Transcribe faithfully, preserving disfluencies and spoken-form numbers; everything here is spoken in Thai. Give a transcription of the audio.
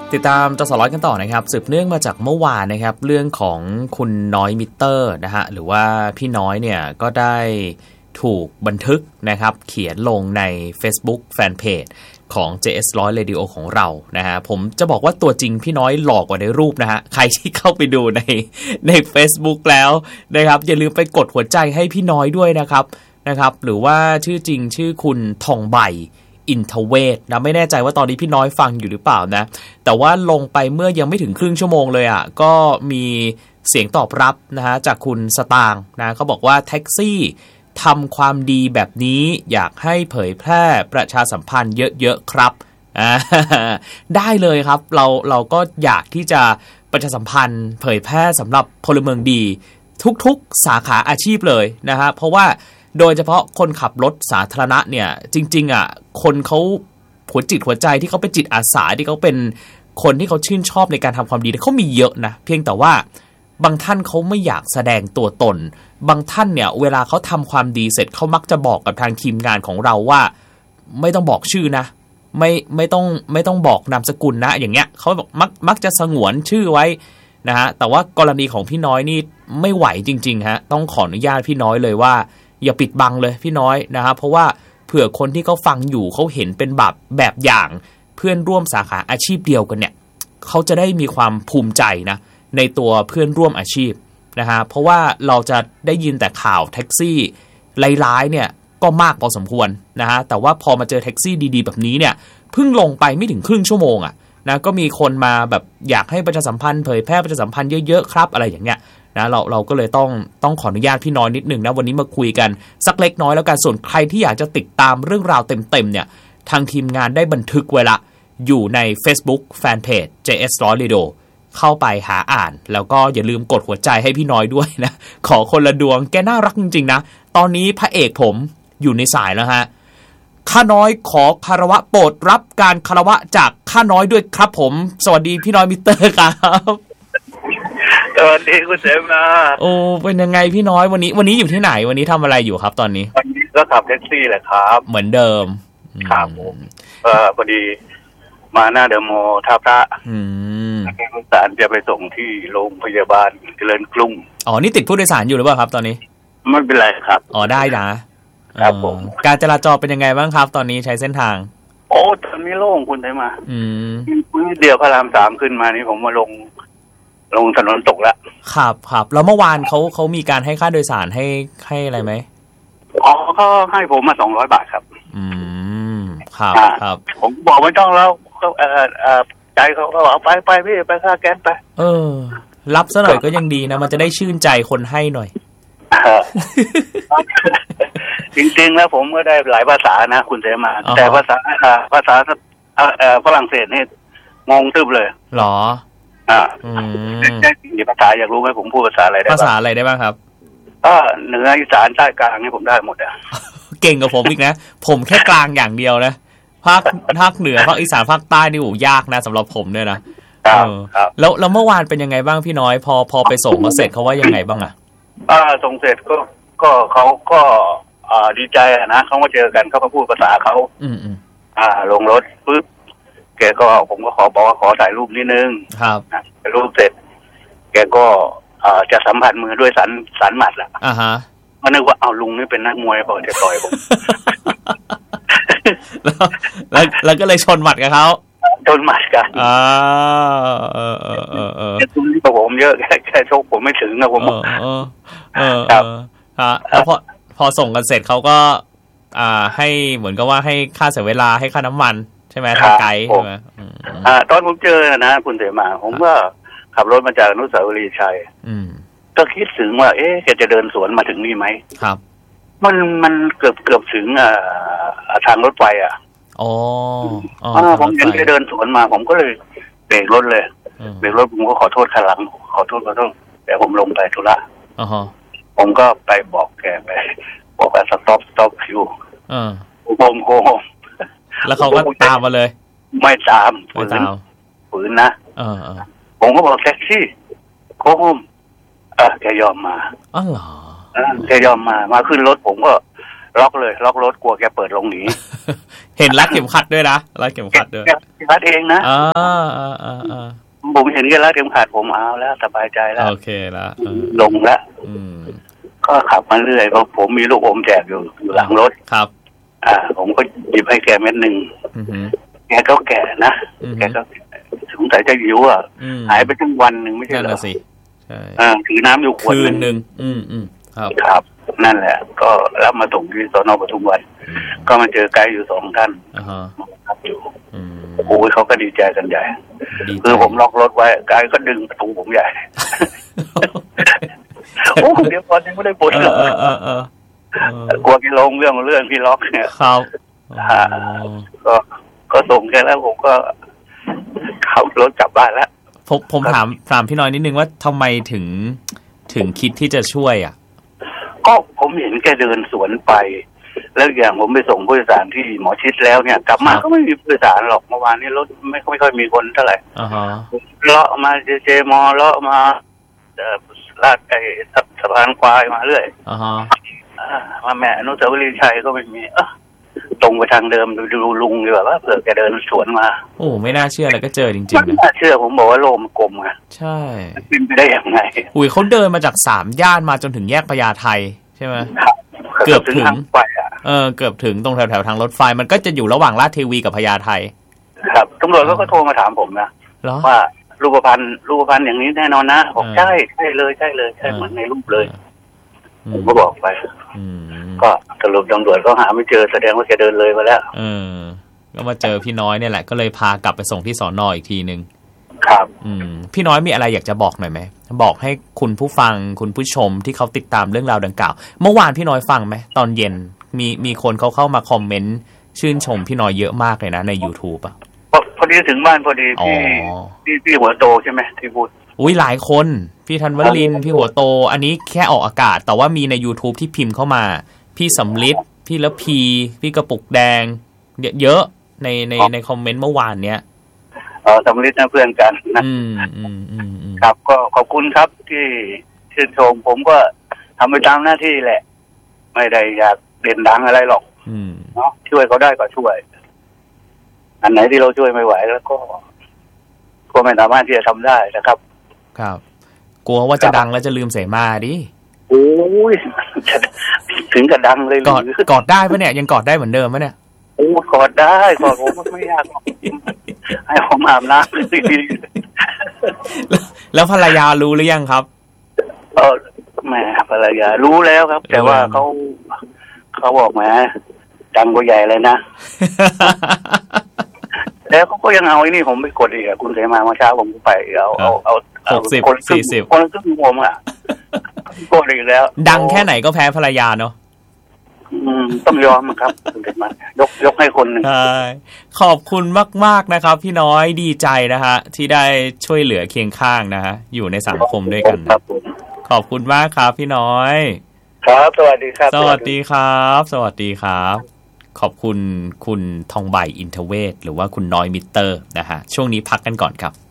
ติดตามจสร้อยกันต่อนะครับสืบเนื่องมาจากเมื่อวานนะครับเรื่องของคุณน้อยมิเตอร์นะฮะหรือว่าพี่น้อยเนี่ยก็ได้ถูกบันทึกนะครับเขียนลงใน Facebook Fanpage ของ เจ เอส หนึ่งร้อย Radio ของเรานะฮะผมจะบอกว่าตัวจริงพี่น้อยหล่อกว่าในรูปนะฮะใครที่เข้าไปดูในใน Facebook แล้วนะครับอย่าลืมไปกดหัวใจให้พี่น้อยด้วยนะครับนะครับหรือว่าชื่อจริงชื่อคุณทองใบอินทเวศนะไม่แน่ใจว่าตอนนี้พี่น้อยฟังอยู่หรือเปล่านะแต่ว่าลงไปเมื่อยังไม่ถึงครึ่งชั่วโมงเลยอ่ะก็มีเสียงตอบรับนะฮะจากคุณสตางค์นะเขาบอกว่าแท็กซี่ทำความดีแบบนี้อยากให้เผยแพร่ประชาสัมพันธ์เยอะๆครับได้เลยครับเราเราก็อยากที่จะประชาสัมพันธ์เผยแพร่สำหรับพลเมืองดีทุกๆสาขาอาชีพเลยนะฮะเพราะว่าโดยเฉพาะคนขับรถสาธารณะเนี่ยจริงๆอ่ะคนเขาหัวจิตหัวใจที่เขาเป็นจิตอาสาที่เขาเป็นคนที่เขาชื่นชอบในการทำความดีเขามีเยอะนะเพียงแต่ว่าบางท่านเขาไม่อยากแสดงตัวตนบางท่านเนี่ยเวลาเขาทำความดีเสร็จเขามักจะบอกกับทางทีมงานของเราว่าไม่ต้องบอกชื่อนะไม่ไม่ต้องไม่ต้องบอกนามสกุลนะอย่างเงี้ยเขาบอกมักมักจะสงวนชื่อไว้นะฮะแต่ว่ากรณีของพี่น้อยนี่ไม่ไหวจริงๆฮะต้องขออนุญาตพี่น้อยเลยว่าอย่าปิดบังเลยพี่น้อยนะครับเพราะว่าเผื่อคนที่เขาฟังอยู่เขาเห็นเป็นแบบแบบอย่างเพื่อนร่วมสาขาอาชีพเดียวกันเนี่ยเขาจะได้มีความภูมิใจนะในตัวเพื่อนร่วมอาชีพนะฮะเพราะว่าเราจะได้ยินแต่ข่าวแท็กซี่ร้ายๆเนี่ยก็มากพอสมควรนะฮะแต่ว่าพอมาเจอแท็กซี่ดีๆแบบนี้เนี่ยเพิ่งลงไปไม่ถึงครึ่งชั่วโมงอ่ะนะก็มีคนมาแบบอยากให้ประชาสัมพันธ์เผยแพร่ประชาสัมพันธ์เยอะๆครับอะไรอย่างเงี้ยนะเราเราก็เลยต้องต้องขออนุญาตพี่น้อยนิดนึงนะวันนี้มาคุยกันสักเล็กน้อยแล้วกันส่วนใครที่อยากจะติดตามเรื่องราวเต็มๆเนี่ยทางทีมงานได้บันทึกไว้ละอยู่ใน Facebook Fanpage เจ เอส หนึ่งร้อย Radio เข้าไปหาอ่านแล้วก็อย่าลืมกดหัวใจให้พี่น้อยด้วยนะขอคนละดวงแกน่ารักจริงๆนะตอนนี้พระเอกผมอยู่ในสายแล้วฮะข้าน้อยขอคารวะโปรดรับการคารวะจากข้าน้อยด้วยครับผมสวัสดีพี่น้อยมิเตอร์ครับสวัสดีคุณเสมาโอ้เป็นยังไงพี่น้อยวันนี้วันนี้อยู่ที่ไหนวันนี้ทำอะไรอยู่ครับตอนนี้วันนี้ก็ขับแท็กซี่แหละครับเหมือนเดิมครับผมเออพอดีมาหน้าเดอะมอลล์ท่าพระอืมผู้โดยสารจะไปส่งที่โรงพยาบาลเจริญกรุงอ๋อนี่ติดผู้โดยสารอยู่หรือเปล่าครับตอนนี้ไม่เป็นไรครับอ๋อได้นะครับผมการจราจรเป็นยังไงบ้างครับตอนนี้ใช้เส้นทางโอ้ตอนนี้โล่งคุณได้มาอืมเดี๋ยวพระรามสามขึ้นมานี่ผมมาลงลงถนนตกแล้วครับครับแล้วเมื่อวานเขาเขามีการให้ค่าโดยสารให้ให้อะไรไหมอ๋อเขาให้ผมมาสองร้อยบาทครับอืมครับครับผมบอกไม่ต้องแล้วเขาเอ่อเอ่อใจเขาเขาบอกไปไปพี่ไปค่าแก๊สไปเออรับซะหน่อยก็ยังดีนะมันจะได้ชื่นใจคนให้หน่อยจริงๆแล้วผมก็ได้หลายภาษานะคุณเสมาแต่ภาษาภาษาเอ่อฝรั่งเศสนี่งงตึ๊บเลยหรออ่าอืมภาษาอยากรู้ไหมผมพูดภาษาอะไรได้ภาษาอะไรได้บ้างครับก็เหนืออีสานใต้กลางนี่ผมได้หมดอ่ะเก่งกว่าผมอีกนะผมแค่กลางอย่างเดียวนะภาคภาคเหนือภาคอีสานภาคใต้นี่โหยากนะสำหรับผมเนี่ยนะแล้วแล้วเมื่อวานเป็นยังไงบ้างพี่น้อยพอพอไปส่งเขาเสร็จเขาว่ายังไงบ้างอ่ะอ่าส่งเสร็จก็ก็เขาก็อ่าดีใจนะเขามาเจอกันเขาก็พูดภาษาเขาอืมอืมอ่าลงรถปึ๊บแกก็ผมก็ขอบอกว่าขอถ่ายรูปนิดนึงครับถ่ายรูปเสร็จแกก็อ่าจะสัมผัสมือด้วยสันสันหมัดแหละอ่าฮะมันนึกว่าเอาลุงนี่เป็นนักมวยเปล่าจะต่อยผมแล้วแล้วก็เลยชนหมัดกับเขาชนหมัดกันอ่าเออเออเออเออคุณที่ผมเยอะแค่แค่ชกผมไม่ถึงนะผมเออเออเออครับฮะแล้วพอพอส่งกันเสร็จเขาก็อ่าให้เหมือนกับว่าให้ค่าเสียเวลาให้ค่าน้ำมันใช่ไหมทางไกด์ใช่ไหมอ่าตอนผมเจอนะคุณเสมาผมก็ขับรถมาจากอนุสาวรีย์ชัยก็คิดถึงว่าเอ๊ะแกจะเดินสวนมาถึงนี่ไหมครับมันมันเกือบเกือบถึงอ่าทางรถไฟอ่ะอ๋ออ๋อผมเห็นแกเดินสวนมาผมก็เลยเบรกรถเลยเบรกรถผมก็ขอโทษข้างหลังขอโทษขอโทษแต่ผมลงไปธุระอ๋อผมก็ไปบอกแกไปบอกว่าสต็อปสต็อปคิวอ่าโฮมโฮมแล้วเขาก็ตามมาเลยไม่ตามไม่ตามฝืนนะเออผมก็บอกแท็กซี่โฮมเออแกยอมมาอ๋อเหรอแกยอมมามาขึ้นรถผมก็ล็อกเลยล็อกรถกลัวแกเปิดลงหนีเห็นรัดเข็มขัดด้วยนะรัดเข็มขัดด้วยรัดเองนะอ่าอ่าอ่าอ่าผมเห็นแกรัดเข็มขัดผมเอาแล้วสบายใจแล้วโอเคแล้วลงแล้วก็ขับมาเรื่อยเพราะผมมีลูกอมแจกอยู่อยู่หลังรถครับอ่าผมก็หยิบให้แกเม็ดหนึ่งแกก็แก่นะแกก็สงสัยจะหิวอ่ะหายไปทั้งวันหนึ่งไม่ใช่เหรอสิใช่อ่าถือน้ำอยู่ขวดหนึ่งอืมอืมครับครับนั่นแหละก็รับมาส่งที่สน.ปทุมวันก็มาเจอไกด์อยู่สองท่านครับอยู่โอ้ยเขาก็ดีใจกันใหญ่คือผมล็อกรถไว้ไกด์ก็ดึงประตูผมใหญ่โอ้เดี๋ยวพอยังไม่ได้ปลดเลยกลัวพี่ลงเรื่องเรื่องพี่ล็อกเนี่ยครับก็ก็ส่งแค่แล้วผมก็ขับรถกลับบ้านแล้วผมผมถามถามพี่น้อยนิดนึงว่าทำไมถึงถึงคิดที่จะช่วยอ่ะก็ผมเห็นแกเดินสวนไปแล้วอย่างผมไปส่งผู้โดยสารที่หมอชิดแล้วเนี่ยกลับมาก็ไม่มีผู้โดยสารหรอกเมื่อวานนี้รถไม่ไม่ค่อยมีคนเท่าไหร่เลาะมาเจเจมอเลาะมาลาดไอ้สะพานควายมาเรื่อยมาแม่อนุสาวรีย์ชัยก็ไม่มีตรงไปทางเดิมดูลุงดีกว่าเผื่อแกเดินสวนมาโอ้ไม่น่าเชื่อเลยก็เจอจริงๆไม่น่าเชื่อผมบอกว่าโลมกลมไงใช่เป็นไปได้ยังไงอุ้ยเขาเดินมาจากสามย่านมาจนถึงแยกพญาไทใช่ไหมเกือบถึงเออเกือบถึงตรงแถวๆทางรถไฟมันก็จะอยู่ระหว่างลาดเทวีกับพญาไทครับตำรวจก็โทรมาถามผมนะว่ารูปพรรณรูปพรรณอย่างนี้แน่นอนนะบอกใช่ใช่เลยใช่เลยใช่เหมือนในรูปเลยผมก็บอกไปก็สรุปตำรวจก็หาไม่เจอแสดงว่าแกเดินเลยมาแล้วเออก็มาเจอพี่น้อยเนี่ยแหละก็เลยพากลับไปส่งที่สน.อีกทีนึงครับอืมพี่น้อยมีอะไรอยากจะบอกหน่อยไหมบอกให้คุณผู้ฟังคุณผู้ชมที่เขาติดตามเรื่องราวดังกล่าวเมื่อวานพี่น้อยฟังไหมตอนเย็นมีมีคนเขาเข้ามาคอมเมนต์ชื่นชมพี่น้อยเยอะมากเลยนะใน YouTube อ่ะพอดีถึงบ้านพอดีพี่พี่พี่หัวโตใช่ไหมที่พูดอุ้ยหลายคนพี่ธันวลินพี่หัวโตอันนี้แค่ออกอากาศแต่ว่ามีใน YouTube ที่พิมพ์เข้ามาพี่สำลิดพี่ละพีพี่กระปุกแดงเยอะในในในคอมเมนต์เมื่อวานเนี้ยอ๋อสำลิดนะเพื่อนกันนะอืมอืมอืมครับก็ขอบคุณครับที่ชื่นชมผมก็ทำไปตามหน้าที่แหละไม่ได้อยากเด่นดังอะไรหรอกเนาะช่วยเขาได้ก็ช่วยอันไหนที่เราช่วยไม่ไหวแล้วก็ก็ไม่สามารถที่จะทำได้นะครับครับกลัวว่าจะดังแล้วจะลืมเสมาดิโอ้ยถึงกับดังเลยกอดกอดได้ปะเนี่ยยังกอดได้เหมือนเดิมปะเนี่ยโอ้กอดได้กอดผมไม่ยากให้ผมอาบน้ำแล้วภรรยารู้หรือยังครับเออแม่ภรรยารู้แล้วครับแต่ว่าเขาเขาบอกแม่ดังกว่าใหญ่เลยนะแล้วเขาก็ยังเอาไอ้นี่ผมไปกดอีกอะคุณเสมาเมื่อเช้าผมไปเอาเอาเอาหกสิบสี่สิบคนครึ่งผมอะกดอีกแล้วดังแค่ไหนก็แพ้ภรรยาเนาะต้องยอมครับคุณเสมายกยกให้คนหนึ่งขอบคุณมากๆนะครับพี่น้อยดีใจนะฮะที่ได้ช่วยเหลือเคียงข้างนะฮะอยู่ในสังคมด้วยกันขอบคุณมากครับพี่น้อยครับสวัสดีครับสวัสดีครับสวัสดีครับขอบคุณคุณทองใบอินทเวศหรือว่าคุณน้อยมิเตอร์นะฮะช่วงนี้พักกันก่อนครับ